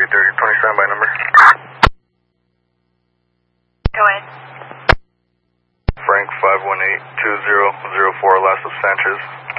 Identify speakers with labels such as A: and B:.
A: 3030, 27 by number.
B: Go ahead.
A: Frank 518-2004, last of Sanchez.